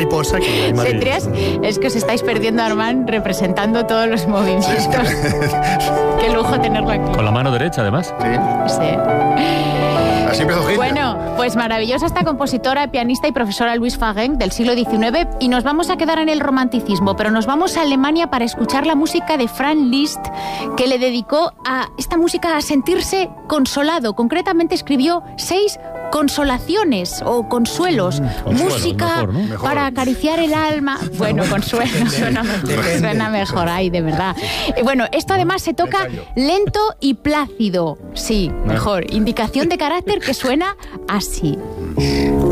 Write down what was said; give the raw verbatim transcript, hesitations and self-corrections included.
mariposa aquí. Hay mariposa. Cetrias, es que os estáis perdiendo a Armand representando todos los movimientos. Sí, Qué lujo tenerlo aquí. Con la mano derecha, además. Sí. Sí. Así empezó Hitler. Bueno, pues maravillosa esta compositora, pianista y profesora Louise Fagen del siglo diecinueve, y nos vamos a quedar en el romanticismo, pero nos vamos a Alemania para escuchar la música de Franz Liszt, que le dedicó a esta música a sentirse consolado. Concretamente escribió seis consolaciones o consuelos, Consuelo, música mejor, ¿no? Mejor. para acariciar el alma. Bueno, consuelo suena mejor, suena mejor, ay, de verdad. Y bueno, esto además se toca lento y plácido. Sí, mejor. Indicación de carácter que suena así.